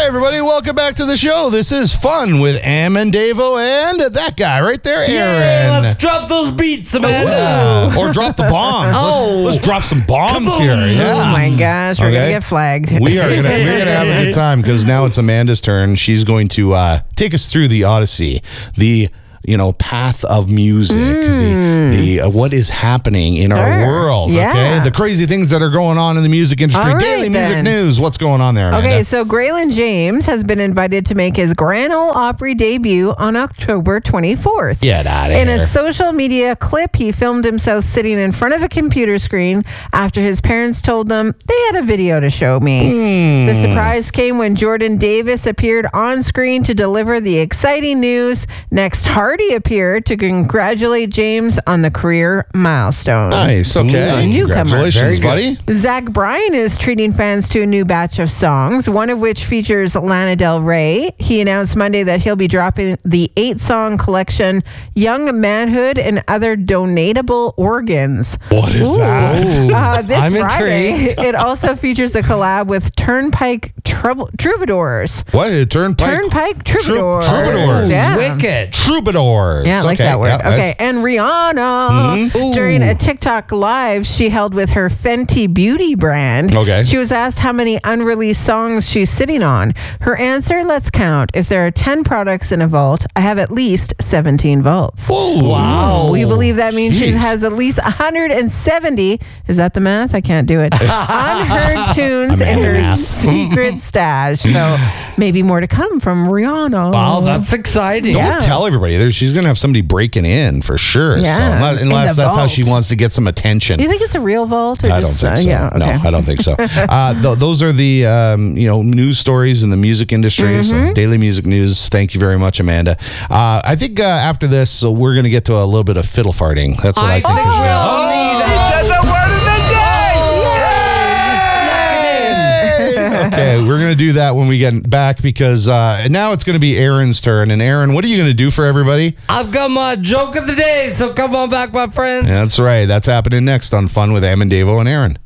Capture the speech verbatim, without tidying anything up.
everybody, welcome back to the show. This is Fun with Am and Davo and that guy right there, Aaron. Yeah, let's drop those beats, Amanda. Yeah. Or drop the bombs. Oh. Let's, let's drop some bombs Kaboom. here. Yeah. Oh my gosh, we're Okay. gonna get flagged. We are gonna we're gonna have a good time because now it's Amanda's turn. She's going to uh, take us through the Odyssey, the you know path of music, mm. the the uh, what is happening in sure. our world. Yeah. Okay, the crazy things that are going on in the music industry. All right, Daily music then. news. What's going on there, Amanda? Okay, so Graylin James has been invited to make his Grand Ole Opry debut on October twenty-fourth. Get out of In here. a social media clip, he filmed himself sitting in front of a computer screen after his parents told them they had a video to show me. Mm. The surprise came when Jordan Davis appeared on screen to deliver the exciting news. Next, Hardy appeared to congratulate James on the career milestone. Nice. Okay. Ooh, newcomer. Congratulations, Very buddy. Zach Bryan is treating fans to a new batch of songs, one of which features Lana Del Rey. He announced Monday that he'll be dropping the eight-song collection Young Manhood and Other Donatable Organs. What is Ooh. that? Uh, this I'm Friday, intrigued. it also features a collab with Turnpike Trouble- Troubadours. What? Turnpike. Turnpike Troubadours. Troubadours. Yeah. Wicked. Troubadours. Yeah, I like okay. that word. Yeah, okay, and Rihanna, Mhm. during Ooh. a TikTok live she held with her Fenty Beauty brand, Okay. she was asked how many unreleased songs she's sitting on. Her answer, let's count. If there are ten products in a vault, I have at least seventeen vaults. Whoa. Wow. We believe that means she Jeez. has at least one hundred seventy, is that the math? I can't do it, unheard tunes in her math. secret stash. So maybe more to come from Rihanna. Wow, that's exciting. Don't Yeah. tell everybody. There, she's going to have somebody breaking in for sure. Yeah. So unless, In unless the that's how vault. she wants to get some attention. Do you think it's a real vault? Or I don't just, think uh, so. Yeah, okay. No, I don't think so. uh, th- those are the um, you know news stories in the music industry. Mm-hmm. So daily music news. Thank you very much, Amanda. Uh, I think uh, after this, so we're going to get to a little bit of fiddle farting. That's what I, I think. think we should. we all need it. Okay, we're going to do that when we get back because uh, now it's going to be Aaron's turn. And Aaron, what are you going to do for everybody? I've got my joke of the day, so come on back, my friends. That's right. That's happening next on Fun with Am and Davo and Aaron.